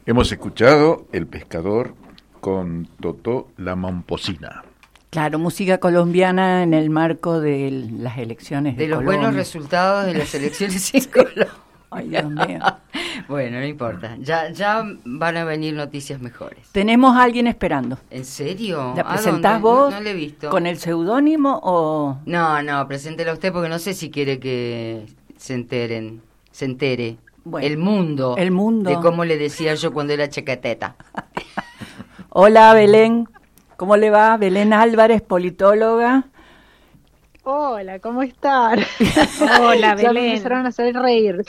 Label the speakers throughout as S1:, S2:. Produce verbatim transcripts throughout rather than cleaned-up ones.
S1: Hemos escuchado El Pescador con Totó la Momposina.
S2: Claro, música colombiana en el marco de las elecciones de,
S3: de los
S2: Colombia.
S3: buenos resultados de las elecciones en Colombia.
S2: Ay, Dios mío.
S3: Bueno, no importa. Ya ya van a venir noticias mejores.
S2: Tenemos a alguien esperando.
S3: ¿En serio?
S2: ¿La
S3: ¿A
S2: presentás
S3: dónde?
S2: vos?
S3: No, no le he visto.
S2: ¿Con el seudónimo o...?
S3: No, no, preséntela usted porque no sé si quiere que se enteren, se entere
S2: Bueno,
S3: el mundo,
S2: el mundo.
S3: de cómo le decía yo cuando era chaqueteta.
S2: Hola, Belén. ¿Cómo le va? Belén Álvarez, politóloga.
S4: Hola, ¿cómo están?
S5: Hola,
S4: Ya me
S5: Belén.
S4: empezaron a hacer reír.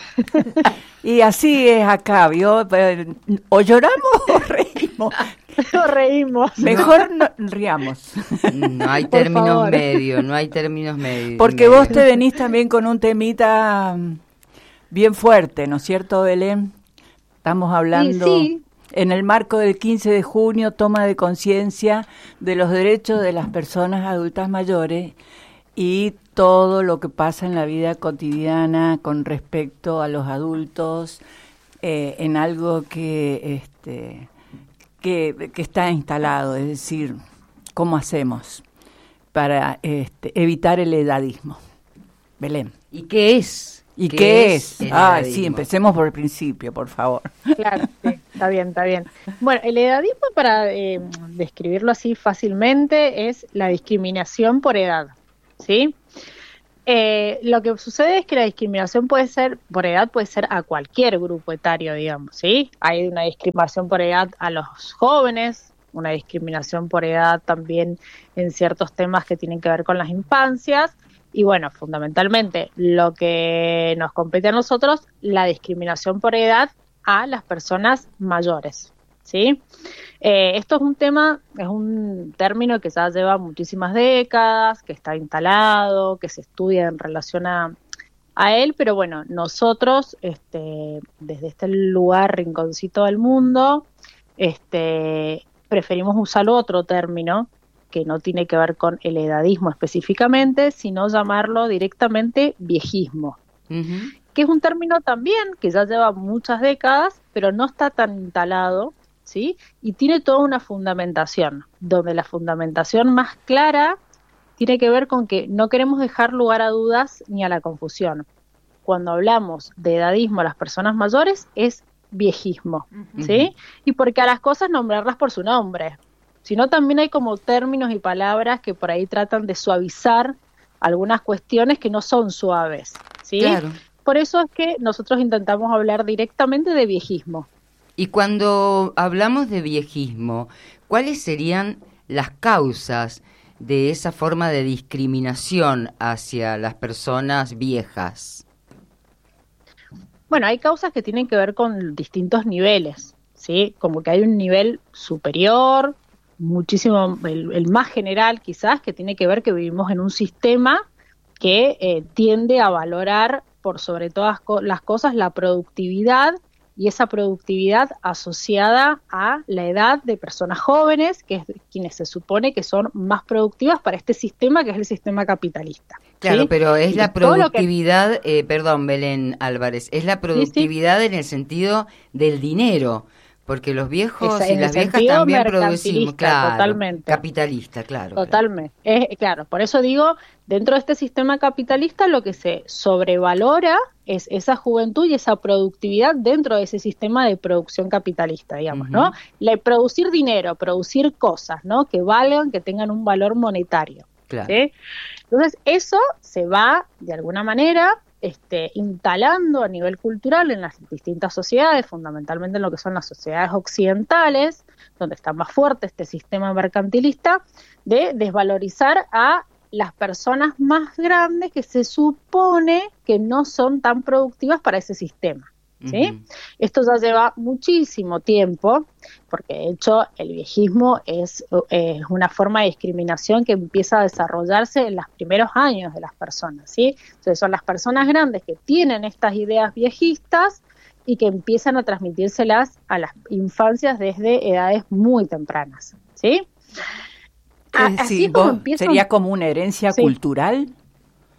S2: Y así es acá, ¿vio? O lloramos o reímos.
S4: Nos reímos.
S2: Mejor no, riamos.
S3: No hay
S4: Por
S3: términos
S4: favor.
S3: medios, no hay términos medios.
S2: Porque vos te venís también con un temita bien fuerte, ¿no es cierto, Belén? Estamos hablando...
S4: Sí, sí.
S2: En el marco del quince de junio, toma de conciencia de los derechos de las personas adultas mayores y todo lo que pasa en la vida cotidiana con respecto a los adultos, eh, en algo que, este, que, que está instalado, es decir, ¿cómo hacemos para este, evitar el edadismo? Belén.
S3: ¿Y qué es?
S2: ¿Y qué es?
S3: el
S2: Ah,
S3: edadismo?
S2: sí, empecemos por el principio, por favor.
S4: Claro, sí, está bien, está bien. Bueno, el edadismo, para eh, describirlo así fácilmente, es la discriminación por edad, ¿sí? Eh, lo que sucede es que la discriminación puede ser, por edad puede ser a cualquier grupo etario, digamos, ¿sí? Hay una discriminación por edad a los jóvenes, una discriminación por edad también en ciertos temas que tienen que ver con las infancias. Y bueno, fundamentalmente, lo que nos compete a nosotros, la discriminación por edad a las personas mayores, ¿sí? Eh, esto es un tema, es un término que ya lleva muchísimas décadas, que está instalado, que se estudia en relación a, a él, pero bueno, nosotros, este, desde este lugar rinconcito del mundo, este, preferimos usar otro término, que no tiene que ver con el edadismo específicamente, sino llamarlo directamente viejismo,
S3: Ujú.
S4: que es un término también que ya lleva muchas décadas, pero no está tan instalado, ¿sí? Y tiene toda una fundamentación, donde la fundamentación más clara tiene que ver con que no queremos dejar lugar a dudas ni a la confusión. Cuando hablamos de edadismo a las personas mayores, es viejismo, ¿sí?
S3: Ujú.
S4: Y porque a las cosas nombrarlas por su nombre, sino también hay como términos y palabras que por ahí tratan de suavizar algunas cuestiones que no son suaves, ¿sí?
S3: Claro.
S4: Por eso es que nosotros intentamos hablar directamente de viejismo.
S3: Y cuando hablamos de viejismo, ¿cuáles serían las causas de esa forma de discriminación hacia las personas viejas?
S4: Bueno, hay causas que tienen que ver con distintos niveles, ¿sí? Como que hay un nivel superior, muchísimo, el, el más general quizás, que tiene que ver que vivimos en un sistema que eh, tiende a valorar por sobre todas co- las cosas la productividad, y esa productividad asociada a la edad de personas jóvenes, que es quienes se supone que son más productivas para este sistema, que es el sistema capitalista.
S3: Claro,
S4: ¿sí?
S3: pero es
S4: Y
S3: la
S4: todo lo que-
S3: productividad, eh, perdón, Belén Álvarez, es la productividad en el sentido del dinero, porque los viejos
S4: Esa-
S3: y
S4: en
S3: las
S4: el
S3: viejas
S4: sentido
S3: también producimos,
S4: mercantilista,
S3: claro,
S4: totalmente.
S3: capitalista, claro.
S4: Totalmente. Es, claro, por eso digo, dentro de este sistema capitalista lo que se sobrevalora es esa juventud y esa productividad dentro de ese sistema de producción capitalista, digamos,
S3: Ujú.
S4: ¿no? La, producir dinero, producir cosas, ¿no? Que valgan, que tengan un valor monetario.
S3: Claro.
S4: ¿Sí? Entonces, eso se va, de alguna manera, este, instalando a nivel cultural en las distintas sociedades, fundamentalmente en lo que son las sociedades occidentales, donde está más fuerte este sistema mercantilista, de desvalorizar a las personas más grandes que se supone que no son tan productivas para ese sistema, ¿sí?
S3: Ujú.
S4: Esto ya lleva muchísimo tiempo, porque de hecho el viejismo es, eh, es una forma de discriminación que empieza a desarrollarse en los primeros años de las personas, ¿sí? Entonces son las personas grandes que tienen estas ideas viejistas y que empiezan a transmitírselas a las infancias desde edades muy tempranas, ¿sí? A-
S2: Es
S4: así
S2: decir,
S4: es como
S2: vos-
S4: empieza
S2: ¿sería
S4: un-
S2: como una herencia
S4: Sí.
S2: cultural?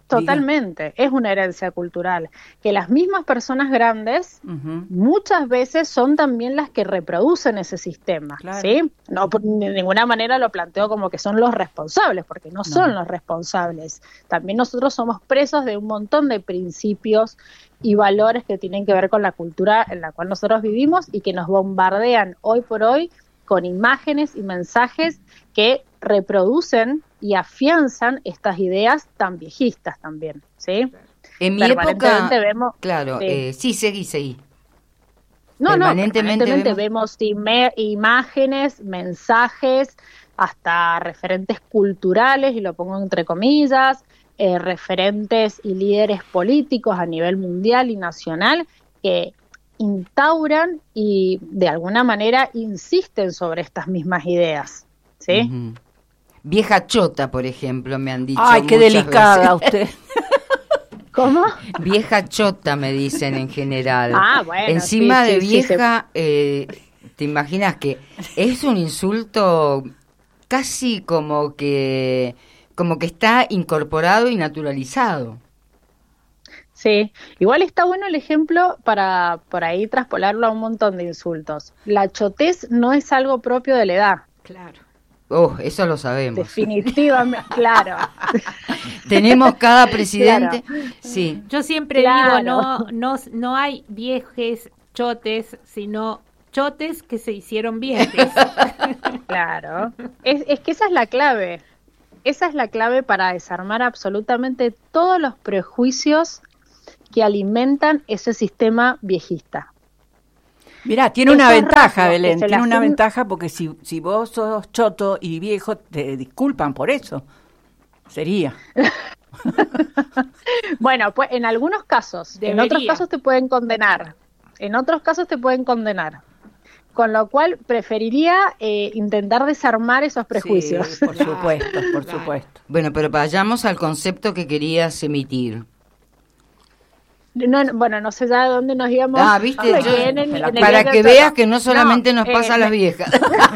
S4: Totalmente, diga. Es una herencia cultural, que las mismas personas grandes uh-huh. muchas veces son también las que reproducen ese sistema, claro. ¿sí? No, de ninguna manera lo planteo como que son los responsables, porque no, no son los responsables. También nosotros somos presos de un montón de principios y valores que tienen que ver con la cultura en la cual nosotros vivimos y que nos bombardean hoy por hoy con imágenes y mensajes que reproducen y afianzan estas ideas tan viejistas también, ¿sí?
S3: En mi época, vemos, claro, sí, eh, sí seguí, seguí.
S4: No, permanentemente no, permanentemente vemos, vemos im- imágenes, mensajes, hasta referentes culturales, y lo pongo entre comillas, eh, referentes y líderes políticos a nivel mundial y nacional que instauran y de alguna manera insisten sobre estas mismas ideas, ¿sí?
S3: Uh-huh. Vieja chota, por ejemplo, me han dicho.
S2: Ay, qué delicada usted.
S4: ¿Cómo?
S3: Vieja chota, me dicen en general.
S4: Ah, bueno.
S3: Encima
S4: sí,
S3: de
S4: sí,
S3: vieja,
S4: sí,
S3: eh, te imaginas que es un insulto casi como que, como que está incorporado y naturalizado.
S4: Sí, igual está bueno el ejemplo para por ahí traspolarlo a un montón de insultos. La chotez no es algo propio de la edad.
S2: Claro.
S3: Oh, eso lo sabemos.
S4: Definitivamente, claro.
S3: Tenemos cada presidente. Claro. Sí.
S5: Yo siempre claro. digo, no, no, no hay viejes chotes, sino chotes que se hicieron viejes.
S4: Claro. Es, es que esa es la clave. Esa es la clave para desarmar absolutamente todos los prejuicios que alimentan ese sistema viejista.
S2: Mirá, tiene una ventaja, Belén, tiene una ventaja porque si, si vos sos choto y viejo, te disculpan por eso. Sería.
S4: Bueno, pues en algunos casos, Debería. en otros casos te pueden condenar, en otros casos te pueden condenar. Con lo cual preferiría eh, intentar desarmar esos prejuicios.
S2: Sí, por supuesto, por supuesto.
S3: Bueno, pero vayamos al concepto que querías emitir.
S4: No, no, bueno, no sé ya de dónde nos íbamos.
S3: Ah, viste, yo, en el, en para el que todo. Veas que no solamente no, nos pasa eh, a las viejas.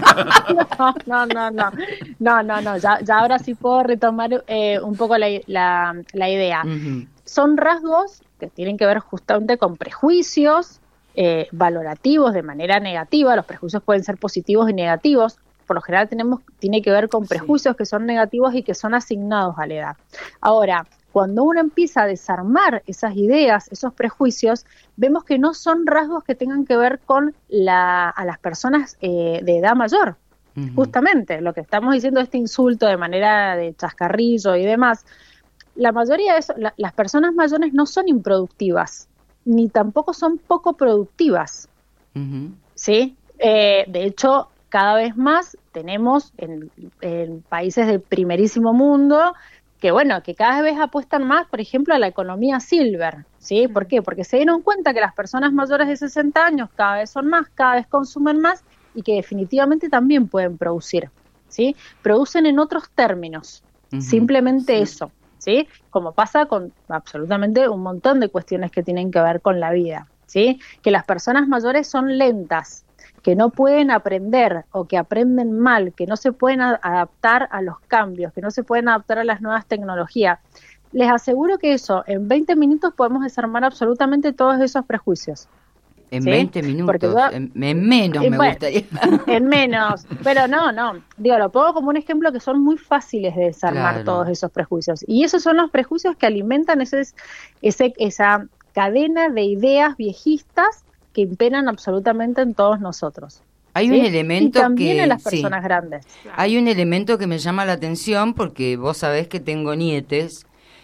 S4: No, no, no, no, no, no, no. Ya, ya ahora sí puedo retomar eh, un poco la, la, la idea. Uh-huh. Son rasgos que tienen que ver justamente con prejuicios eh, valorativos de manera negativa. Los prejuicios pueden ser positivos y negativos. Por lo general tenemos, tiene que ver con prejuicios sí. que son negativos y que son asignados a la edad. Ahora, cuando uno empieza a desarmar esas ideas, esos prejuicios, vemos que no son rasgos que tengan que ver con la, a las personas eh, de edad mayor. Uh-huh. Justamente, lo que estamos diciendo, este insulto de manera de chascarrillo y demás, la mayoría de eso, la, las personas mayores no son improductivas, ni tampoco son poco productivas. Uh-huh. ¿Sí? Eh, de hecho, cada vez más tenemos en, en países del primerísimo mundo que bueno, que cada vez apuestan más, por ejemplo, a la economía silver, ¿sí? ¿Por qué? Porque se dieron cuenta que las personas mayores de sesenta años cada vez son más, cada vez consumen más y que definitivamente también pueden producir, ¿sí? Producen en otros términos, uh-huh. simplemente sí. eso, ¿sí? Como pasa con absolutamente un montón de cuestiones que tienen que ver con la vida, ¿sí? Que las personas mayores son lentas, que no pueden aprender o que aprenden mal, que no se pueden a- adaptar a los cambios, que no se pueden adaptar a las nuevas tecnologías. Les aseguro que eso, en veinte minutos podemos desarmar absolutamente todos esos prejuicios.
S3: En
S4: ¿sí?
S3: veinte minutos, yo, en, en menos me bueno, gustaría.
S4: En menos, pero no, no. Digo, lo pongo como un ejemplo que son muy fáciles de desarmar claro. todos esos prejuicios. Y esos son los prejuicios que alimentan ese, ese, esa cadena de ideas viejistas que imperan absolutamente en todos nosotros.
S3: Hay
S4: ¿sí?
S3: un elemento
S4: y también
S3: que
S4: en las
S3: sí.
S4: personas grandes.
S3: Hay un elemento que me llama la atención porque vos sabés que tengo nietes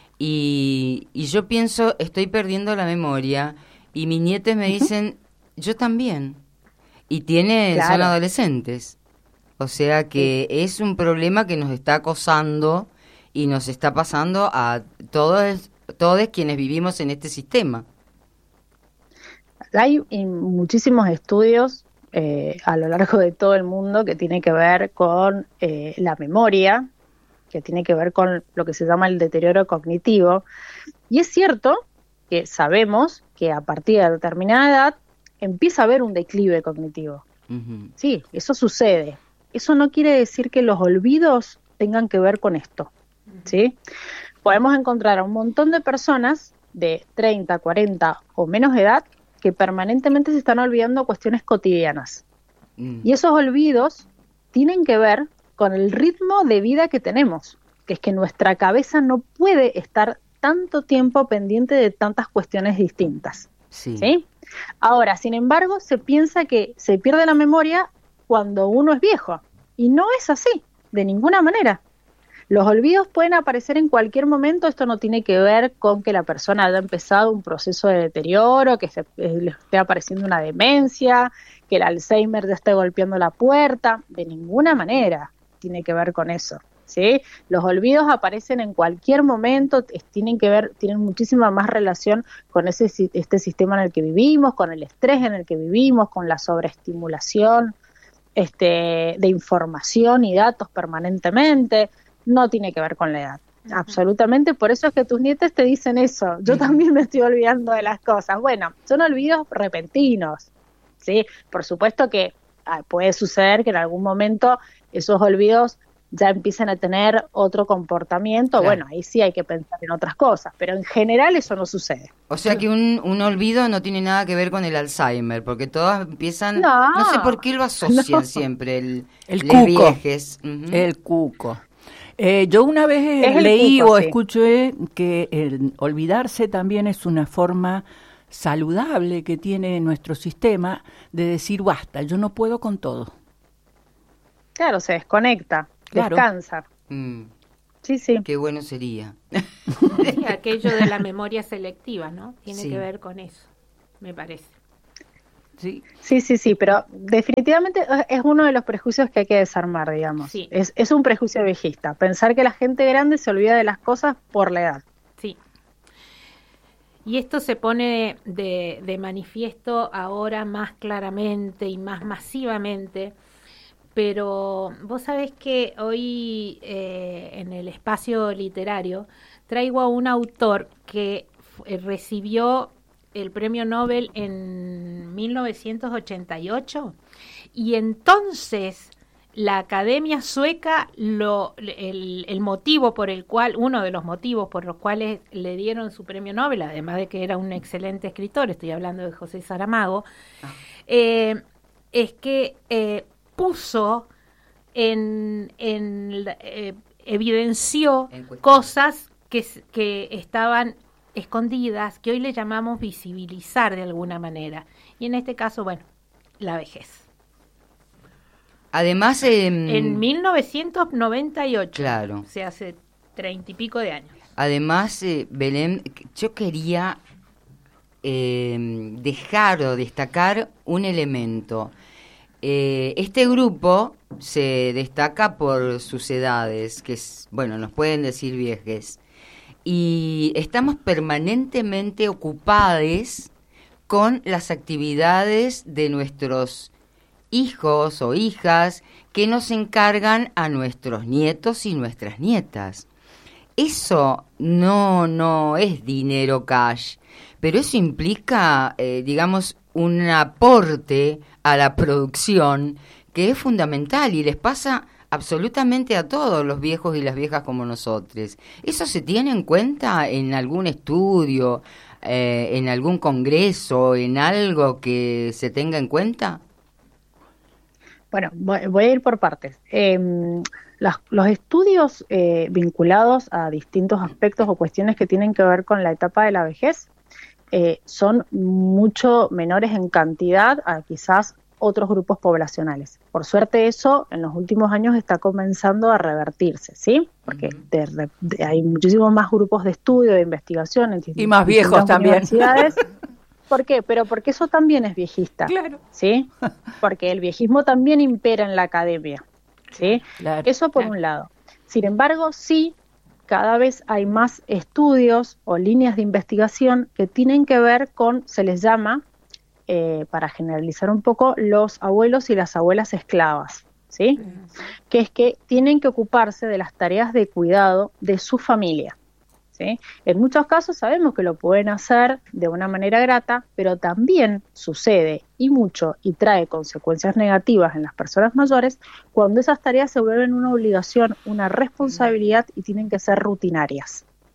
S3: y, y yo pienso, estoy perdiendo la memoria y mis nietes me dicen, yo también. Y tiene, claro. son adolescentes. O sea que sí. es un problema que nos está acosando y nos está pasando a todos, todos quienes vivimos en este sistema.
S4: Hay muchísimos estudios eh, a lo largo de todo el mundo que tiene que ver con eh, la memoria, que tiene que ver con lo que se llama el deterioro cognitivo. Y es cierto que sabemos que a partir de determinada edad empieza a haber un declive cognitivo. Uh-huh. Sí, eso sucede. Eso no quiere decir que los olvidos tengan que ver con esto, ¿sí? podemos encontrar a un montón de personas de treinta, cuarenta o menos edad que permanentemente se están olvidando cuestiones cotidianas. Mm. Y esos olvidos tienen que ver con el ritmo de vida que tenemos, que es que nuestra cabeza no puede estar tanto tiempo pendiente de tantas cuestiones distintas. Sí. ¿Sí? Ahora, sin embargo, se piensa que se pierde la memoria cuando uno es viejo, y no es así, de ninguna manera. Los olvidos pueden aparecer en cualquier momento. Esto no tiene que ver con que la persona haya empezado un proceso de deterioro, que se, eh, le esté apareciendo una demencia, que el Alzheimer ya esté golpeando la puerta. De ninguna manera tiene que ver con eso, ¿sí? Los olvidos aparecen en cualquier momento, es, tienen que ver, tienen muchísima más relación con ese este sistema en el que vivimos, con el estrés en el que vivimos, con la sobreestimulación este, de información y datos permanentemente. No tiene que ver con la edad, uh-huh. absolutamente. Por eso es que tus nietos te dicen eso. Yo uh-huh. también me estoy olvidando de las cosas. Bueno, son olvidos repentinos, ¿sí? Por supuesto que ah, puede suceder que en algún momento esos olvidos ya empiecen a tener otro comportamiento. Claro. Bueno, ahí sí hay que pensar en otras cosas, pero en general eso no sucede.
S3: O sea que un, un olvido no tiene nada que ver con el Alzheimer, porque todas empiezan, no, no sé por qué lo asocian no. siempre, el,
S2: el cuco, viejes. Uh-huh. El cuco. Eh, yo una vez leí cuco, o sí. escuché que el olvidarse también es una forma saludable que tiene nuestro sistema de decir basta, yo no puedo con todo.
S4: Claro, se desconecta, claro. descansa.
S3: Mm.
S4: Sí, sí.
S3: Qué bueno sería.
S5: Sí, aquello de la memoria selectiva, ¿no? Tiene sí. que ver con eso, me parece.
S4: Sí. sí, sí, sí, pero definitivamente es uno de los prejuicios que hay que desarmar, digamos. Sí. Es, es un prejuicio viejista, pensar que la gente grande se olvida de las cosas por la edad.
S5: Sí. Y esto se pone de, de manifiesto ahora más claramente y más masivamente, pero vos sabés que hoy eh, en el espacio literario traigo a un autor que f- recibió el premio Nobel en mil novecientos ochenta y ocho y entonces la Academia Sueca lo el, el motivo por el cual uno de los motivos por los cuales le dieron su premio Nobel, además de que era un excelente escritor, estoy hablando de José Saramago, ah. eh, es que eh, puso en, en eh, evidenció en cosas que, que estaban escondidas, que hoy le llamamos visibilizar de alguna manera. Y en este caso, bueno, la vejez.
S3: Además, eh,
S5: en mil novecientos noventa y ocho,
S3: claro.
S5: o sea, hace treinta y pico de años.
S3: Además, eh, Belén, yo quería eh, dejar o destacar un elemento. Eh, este grupo se destaca por sus edades, que es, bueno, nos pueden decir viejes. Y estamos permanentemente ocupados con las actividades de nuestros hijos o hijas que nos encargan a nuestros nietos y nuestras nietas. Eso no, no es dinero cash, pero eso implica, eh, digamos, un aporte a la producción que es fundamental y les pasa absolutamente a todos los viejos y las viejas como nosotros. ¿Eso se tiene en cuenta en algún estudio, eh, en algún congreso, en algo que se tenga en cuenta?
S4: Bueno, voy a ir por partes. Eh, los, los estudios eh, vinculados a distintos aspectos o cuestiones que tienen que ver con la etapa de la vejez eh, son mucho menores en cantidad a quizás otros grupos poblacionales. Por suerte eso en los últimos años está comenzando a revertirse, ¿sí? Porque uh-huh. de, de, hay muchísimos más grupos de estudio, de investigación. En
S2: y más viejos también.
S4: ¿Por qué? Pero porque eso también es viejista,
S2: claro.
S4: ¿sí? Porque el viejismo también impera en la academia, ¿sí?
S2: Claro,
S4: eso por
S2: claro.
S4: un lado. Sin embargo, sí, cada vez hay más estudios o líneas de investigación que tienen que ver con, se les llama, eh, para generalizar un poco, los abuelos y las abuelas esclavas, ¿sí? Uh-huh. Que es que tienen que ocuparse de las tareas de cuidado de su familia. ¿Sí? En muchos casos sabemos que lo pueden hacer de una manera grata, pero también sucede, y mucho, y trae consecuencias negativas en las personas mayores, cuando esas tareas se vuelven una obligación, una responsabilidad y tienen que ser rutinarias,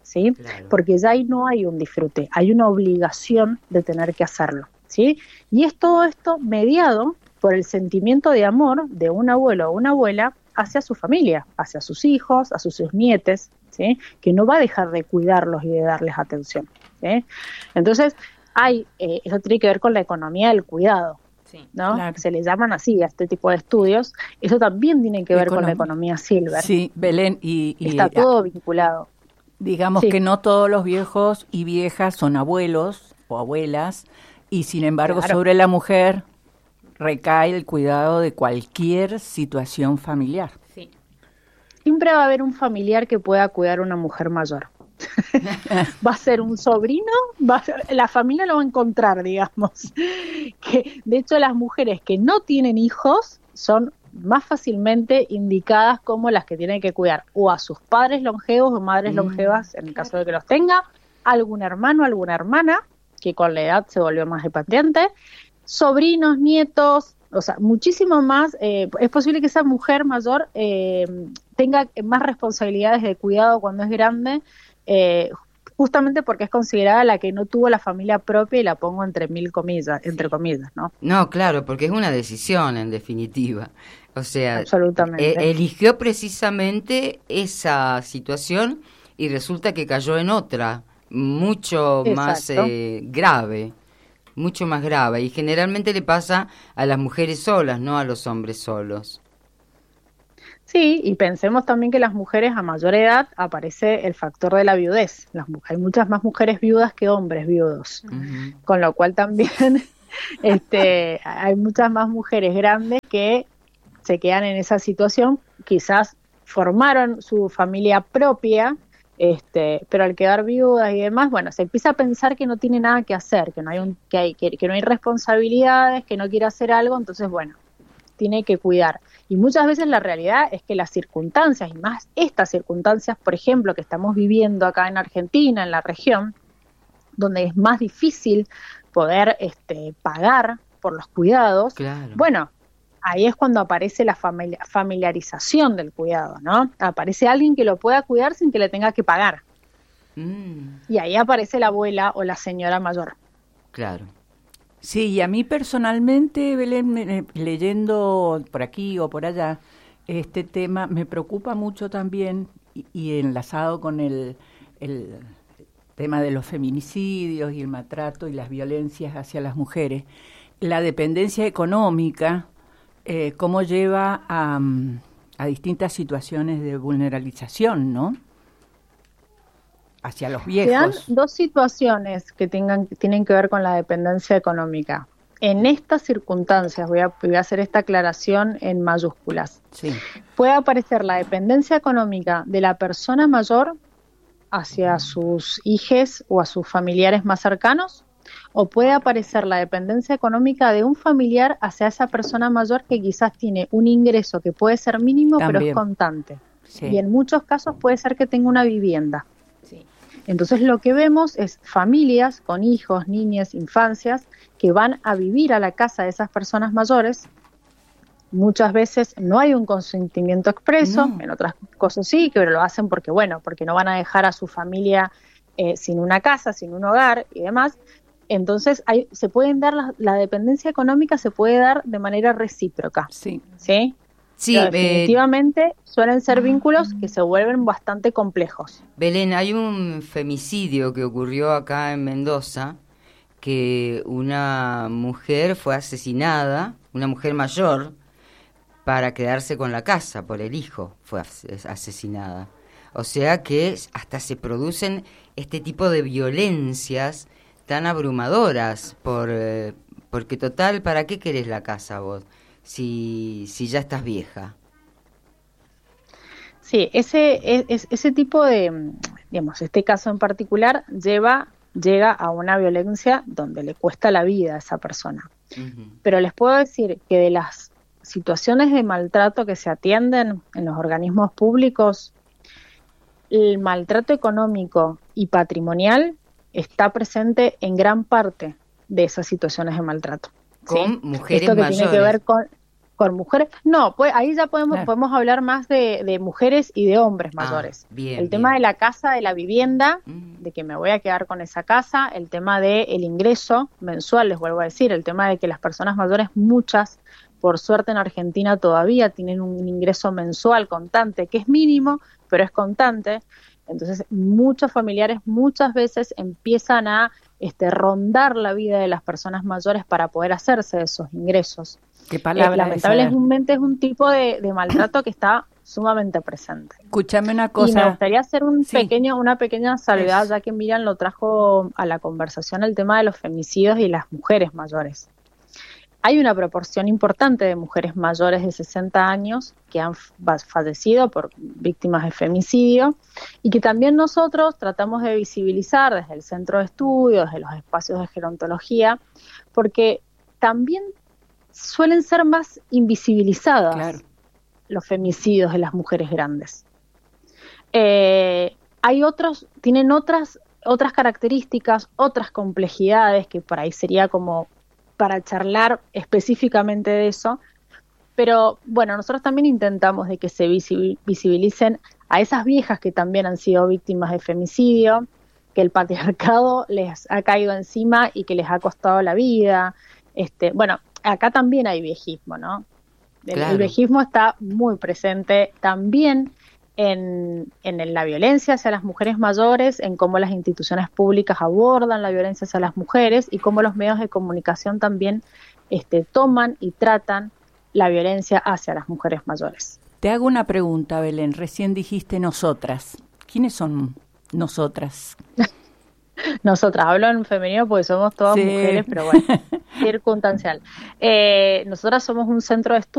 S4: ¿sí?
S3: Claro.
S4: Porque ya ahí no hay un disfrute, hay una obligación de tener que hacerlo, ¿sí? Y es todo esto mediado por el sentimiento de amor de un abuelo o una abuela hacia su familia, hacia sus hijos, hacia sus nietes, ¿sí? Que no va a dejar de cuidarlos y de darles atención, ¿sí? Entonces, hay, eh, eso tiene que ver con la economía del cuidado,
S5: Sí,
S4: ¿no?
S2: claro.
S4: Se le llaman así a este tipo de estudios. Eso también tiene que ver con la
S2: Economía.
S4: economía silver.
S2: Sí, Belén, y, y
S4: Está todo vinculado.
S2: digamos
S4: Sí.
S2: que no todos los viejos y viejas son abuelos o abuelas, y sin embargo
S4: Claro.
S2: sobre la mujer recae el cuidado de cualquier situación familiar.
S5: sí.
S4: Siempre va a haber un familiar que pueda cuidar a una mujer mayor. Va a ser un sobrino, va a ser- la familia lo va a encontrar, digamos. Que, de hecho, las mujeres que no tienen hijos son más fácilmente indicadas como las que tienen que cuidar o a sus padres longevos o madres
S3: Mm,
S4: longevas, en el caso de que los tenga, algún hermano, alguna hermana, que con la edad se volvió más dependiente, sobrinos, nietos, o sea, muchísimo más. Eh, es posible que esa mujer mayor eh, tenga más responsabilidades de cuidado cuando es grande, eh, justamente porque es considerada la que no tuvo la familia propia, y la pongo entre mil comillas, entre comillas, ¿no?
S3: No, claro, porque es una decisión en definitiva. O sea,
S4: Absolutamente.
S3: e- eligió precisamente esa situación y resulta que cayó en otra, mucho más
S4: Exacto.
S3: eh, grave, mucho más grave. Y generalmente le pasa a las mujeres solas, no a los hombres solos.
S4: Sí, y pensemos también que las mujeres a mayor edad aparece el factor de la viudez. Las, mu- hay muchas más mujeres viudas que hombres viudos,
S3: Ujú.
S4: con lo cual también este, hay muchas más mujeres grandes que se quedan en esa situación, quizás formaron su familia propia, este, pero al quedar viudas y demás, bueno, se empieza a pensar que no tiene nada que hacer, que no hay un, que hay, que, que no hay responsabilidades, que no quiere hacer algo, entonces bueno, tiene que cuidar. Y muchas veces la realidad es que las circunstancias, y más estas circunstancias, por ejemplo, que estamos viviendo acá en Argentina, en la región, donde es más difícil poder este, pagar por los cuidados,
S3: Claro.
S4: bueno, ahí es cuando aparece la famili- familiarización del cuidado, ¿no? Aparece alguien que lo pueda cuidar sin que le tenga que pagar.
S3: Mm,
S4: Y ahí aparece la abuela o la señora mayor.
S3: claro.
S2: Sí, y a mí personalmente, Belén, me- leyendo por aquí o por allá, este tema me preocupa mucho también, y, y enlazado con el, el tema de los feminicidios y el maltrato y las violencias hacia las mujeres, la dependencia económica, eh, cómo lleva a, mm, a distintas situaciones de vulnerabilización, ¿no? Hacia los
S4: Se dan
S2: viejos.
S4: dos situaciones que tengan, que tienen que ver con la dependencia económica. En estas circunstancias, voy a, voy a hacer esta aclaración en mayúsculas,
S2: Sí,
S4: puede aparecer la dependencia económica de la persona mayor hacia sus hijes o a sus familiares más cercanos, o puede aparecer la dependencia económica de un familiar hacia esa persona mayor que quizás tiene un ingreso que puede ser mínimo, pero
S2: También.
S4: es constante.
S2: sí.
S4: Y en muchos casos puede ser que tenga una vivienda.
S5: Sí.
S4: Entonces lo que vemos es familias con hijos, niñas, infancias que van a vivir a la casa de esas personas mayores. Muchas veces no hay un consentimiento expreso,
S3: No.
S4: en otras cosas sí, pero lo hacen porque, bueno, porque no van a dejar a su familia eh, sin una casa, sin un hogar y demás. Entonces hay, se pueden dar, la, la dependencia económica se puede dar de manera recíproca,
S2: Sí.
S4: ¿sí?
S3: Sí,
S4: Pero
S3: eh,
S4: definitivamente suelen ser vínculos que se vuelven bastante complejos.
S3: Belén, hay un femicidio que ocurrió acá en Mendoza, que una mujer fue asesinada, una mujer mayor, para quedarse con la casa por el hijo, fue as- asesinada. O sea que hasta se producen este tipo de violencias tan abrumadoras, por eh, porque total, ¿para qué querés la casa vos? Si, si ya estás vieja.
S4: Sí, ese, es, ese tipo de, digamos, este caso en particular lleva, llega a una violencia donde le cuesta la vida a esa persona.
S3: Ujú.
S4: Pero les puedo decir que de las situaciones de maltrato que se atienden en los organismos públicos, el maltrato económico y patrimonial está presente en gran parte de esas situaciones de maltrato.
S3: Con
S4: ¿sí?
S3: mujeres
S4: Esto que
S3: mayores.
S4: tiene que ver con, Con mujeres, no, pues ahí ya podemos
S2: Claro.
S4: podemos hablar más de, de mujeres y de hombres mayores.
S3: Ah, bien,
S4: el tema
S3: bien.
S4: de la casa, de la vivienda,
S3: Mm.
S4: de que me voy a quedar con esa casa, el tema de el ingreso mensual, les vuelvo a decir, el tema de que las personas mayores, muchas, por suerte en Argentina todavía tienen un ingreso mensual constante, que es mínimo, pero es constante. Entonces, muchos familiares muchas veces empiezan a este, rondar la vida de las personas mayores para poder hacerse de esos ingresos.
S2: Qué
S4: Eh,
S2: palabra esa.
S4: lamentablemente es un tipo de, de maltrato que está sumamente presente.
S2: Escúchame una
S4: Y me
S2: cosa.
S4: gustaría hacer un
S2: Sí.
S4: pequeño, una pequeña salvedad,
S2: Eso.
S4: ya que Miriam lo trajo a la conversación, el tema de los femicidios y las mujeres mayores. Hay una proporción importante de mujeres mayores de sesenta años que han fa- fallecido por víctimas de femicidio y que también nosotros tratamos de visibilizar desde el centro de estudios, desde los espacios de gerontología, porque también suelen ser más invisibilizadas
S2: Claro.
S4: los femicidios de las mujeres grandes. Eh, hay otros, tienen otras, otras características, otras complejidades que por ahí sería como para charlar específicamente de eso, pero bueno, nosotros también intentamos de que se visi- visibilicen a esas viejas que también han sido víctimas de femicidio, que el patriarcado les ha caído encima y que les ha costado la vida. Este, bueno, acá también hay viejismo, ¿no? El,
S3: Claro.
S4: el viejismo está muy presente también en, en la violencia hacia las mujeres mayores, en cómo las instituciones públicas abordan la violencia hacia las mujeres y cómo los medios de comunicación también este, toman y tratan la violencia hacia las mujeres mayores.
S2: Te hago una pregunta, Belén. Recién dijiste nosotras. ¿Quiénes son nosotras?
S4: Nosotras, hablo en femenino porque somos todas
S2: Sí.
S4: mujeres, pero bueno, circunstancial. Eh, nosotras somos un centro de estudio